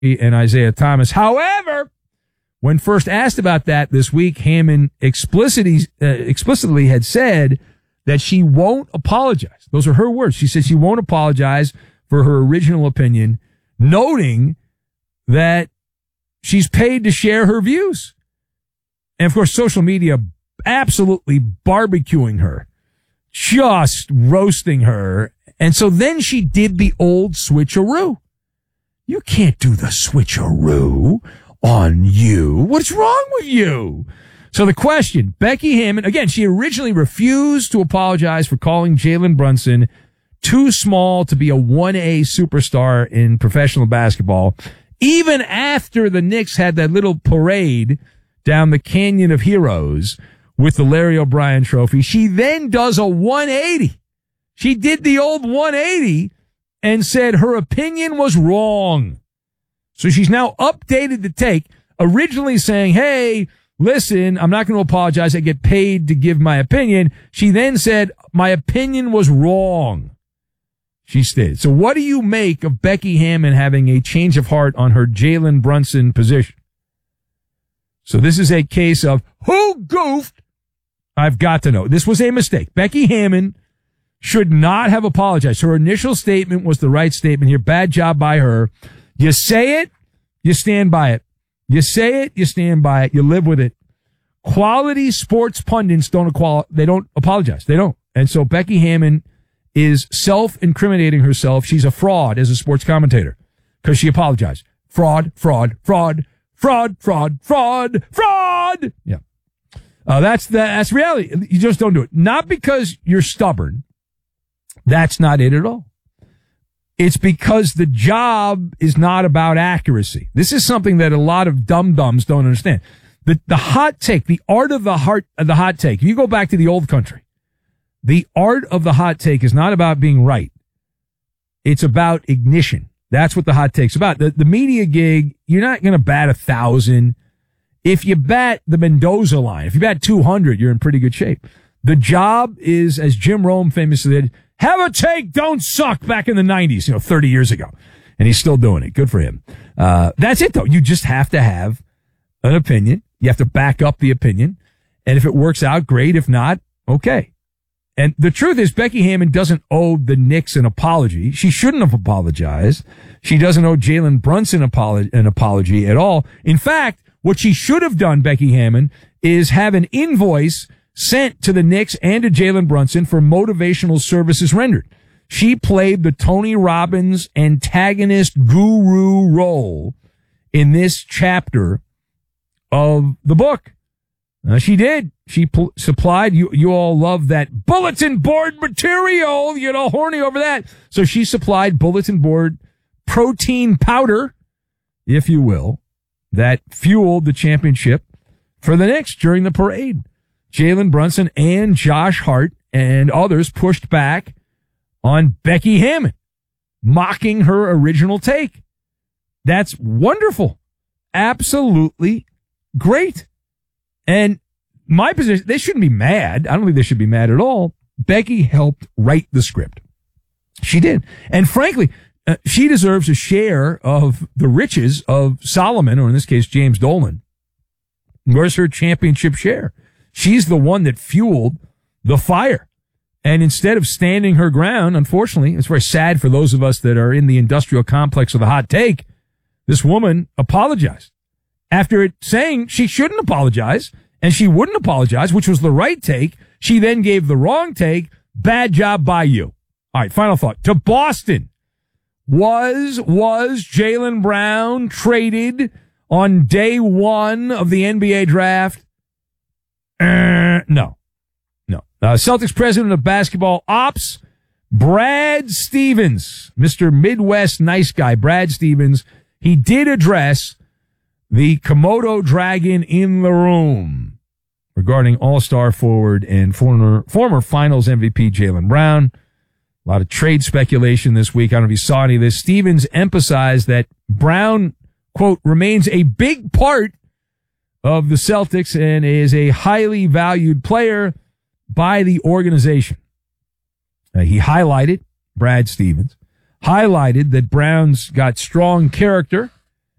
and Isaiah Thomas. However, when first asked about that this week, Hammond explicitly had said that she won't apologize. Those are her words. She said she won't apologize for her original opinion, noting that she's paid to share her views. And, of course, social media absolutely barbecuing her, just roasting her. And so then she did the old switcheroo. You can't do the switcheroo on you. What's wrong with you? So the question, Becky Hammon, again, she originally refused to apologize for calling Jalen Brunson too small to be a 1A superstar in professional basketball, even after the Knicks had that little parade down the Canyon of Heroes with the Larry O'Brien trophy. She then does a 180. She did the old 180 and said her opinion was wrong. So she's now updated the take, originally saying, hey, listen, I'm not going to apologize. I get paid to give my opinion. She then said, my opinion was wrong. She stated. So what do you make of Becky Hammon having a change of heart on her Jalen Brunson position? So this is a case of who goofed? I've got to know. This was a mistake. Becky Hammon should not have apologized. Her initial statement was the right statement here. Bad job by her. You say it, you stand by it. You say it, you stand by it. You live with it. Quality sports pundits don't apologize. They don't. And so Becky Hammon is self-incriminating herself. She's a fraud as a sports commentator because she apologized. Fraud, fraud, fraud, fraud, fraud, fraud, fraud. Yeah. That's reality. You just don't do it. Not because you're stubborn. That's not it at all. It's because the job is not about accuracy. This is something that a lot of dum-dums don't understand. The hot take, the art of the hot take. If you go back to the old country, the art of the hot take is not about being right. It's about ignition. That's what the hot take's about. The media gig, you're not going to bat 1,000. If you bat the Mendoza line, if you bat 200, you're in pretty good shape. The job is, as Jim Rome famously said, have a take, don't suck, back in the 90s, 30 years ago. And he's still doing it. Good for him. That's it, though. You just have to have an opinion. You have to back up the opinion. And if it works out, great. If not, okay. And the truth is, Becky Hammon doesn't owe the Knicks an apology. She shouldn't have apologized. She doesn't owe Jalen Brunson an apology at all. In fact, what she should have done, Becky Hammon, is have an invoice sent to the Knicks and to Jalen Brunson for motivational services rendered. She played the Tony Robbins antagonist guru role in this chapter of the book. She did. She supplied, you all love that bulletin board material. You're all horny over that. So she supplied bulletin board protein powder, if you will, that fueled the championship for the Knicks during the parade. Jalen Brunson and Josh Hart and others pushed back on Becky Hammon, mocking her original take. That's wonderful. Absolutely great. And my position, they shouldn't be mad. I don't think they should be mad at all. Becky helped write the script. She did. And frankly, she deserves a share of the riches of Solomon, or in this case, James Dolan. Where's her championship share? She's the one that fueled the fire. And instead of standing her ground, unfortunately, it's very sad for those of us that are in the industrial complex of the hot take, this woman apologized. After it saying she shouldn't apologize, and she wouldn't apologize, which was the right take, she then gave the wrong take. Bad job by you. All right, final thought. To Boston. Was Jaylen Brown traded on day one of the NBA draft? No. Celtics president of basketball ops, Brad Stevens, Mr. Midwest nice guy, Brad Stevens, he did address the Komodo dragon in the room regarding all-star forward and former finals MVP Jaylen Brown. A lot of trade speculation this week. I don't know if you saw any of this. Stevens emphasized that Brown, quote, remains a big part of the Celtics and is a highly valued player by the organization. He highlighted, Brad Stevens, highlighted that Brown's got strong character